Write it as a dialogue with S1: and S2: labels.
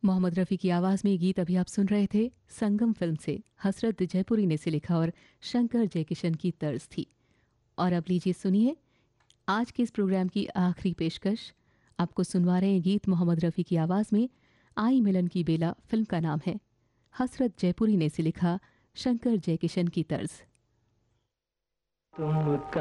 S1: मोहम्मद रफ़ी की आवाज़ में गीत अभी आप सुन रहे थे संगम फिल्म से। हसरत जयपुरी ने इसे लिखा और शंकर जयकिशन की तर्ज थी। और अब लीजिए सुनिए आज के इस प्रोग्राम की आखिरी पेशकश। आपको सुनवा रहे हैं गीत मोहम्मद रफ़ी की आवाज़ में। आई मिलन की बेला फिल्म का नाम है। हसरत जयपुरी ने इसे लिखा, शंकर जयकिशन की तर्ज।
S2: तुम